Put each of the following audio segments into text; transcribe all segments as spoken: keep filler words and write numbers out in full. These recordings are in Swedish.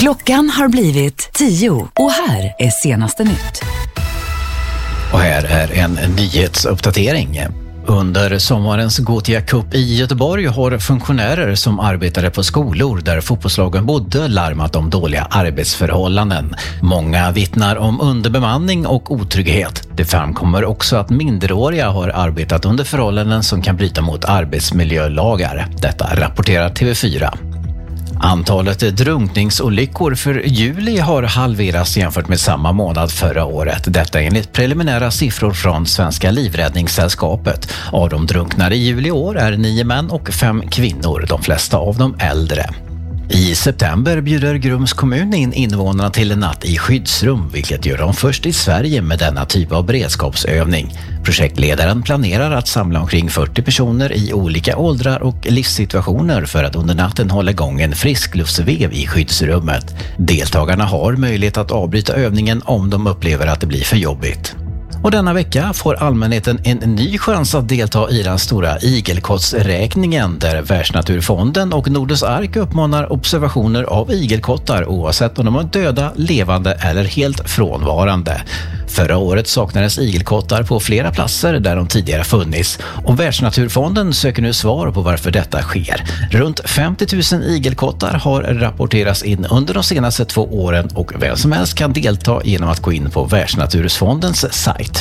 Klockan har blivit tio och här är senaste nytt. Och här är en nyhetsuppdatering. Under sommarens Gothia Cup i Göteborg har funktionärer som arbetade på skolor där fotbollslagen bodde larmat om dåliga arbetsförhållanden. Många vittnar om underbemanning och otrygghet. Det framkommer också att minderåriga har arbetat under förhållanden som kan bryta mot arbetsmiljölagar. Detta rapporterar T V fyra. Antalet drunkningsolyckor för juli har halverats jämfört med samma månad förra året. Detta enligt preliminära siffror från Svenska livräddningssällskapet. Av de drunknare i juli i år är nio män och fem kvinnor, de flesta av dem äldre. I september bjuder Grums kommun in invånarna till en natt i skyddsrum, vilket gör dem först i Sverige med denna typ av beredskapsövning. Projektledaren planerar att samla omkring fyrtio personer i olika åldrar och livssituationer för att under natten hålla igång en friskluftsvev i skyddsrummet. Deltagarna har möjlighet att avbryta övningen om de upplever att det blir för jobbigt. Och denna vecka får allmänheten en ny chans att delta i den stora igelkottsräkningen där Världsnaturfonden och Nordens Ark uppmanar observationer av igelkottar oavsett om de är döda, levande eller helt frånvarande. Förra året saknades igelkottar på flera platser där de tidigare funnits och Världsnaturfonden söker nu svar på varför detta sker. Runt femtio tusen igelkottar har rapporterats in under de senaste två åren och vem som helst kan delta genom att gå in på Världsnaturfondens sajt.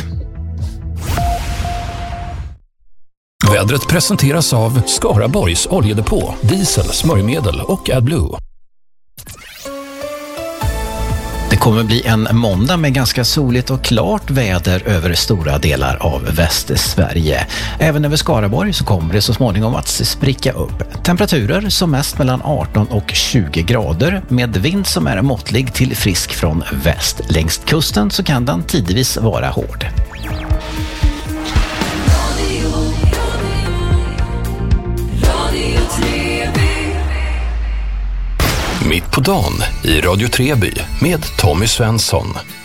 Vädret presenteras av Skaraborgs oljedepå, diesel, smörjmedel och AdBlue. Det kommer bli en måndag med ganska soligt och klart väder över stora delar av Västsverige. Även över Skaraborg så kommer det så småningom att spricka upp. Temperaturer som mest mellan arton och tjugo grader med vind som är måttlig till frisk från väst. Längs kusten så kan den tidvis vara hård. Mitt på dagen i Radio Treby med Tommy Svensson.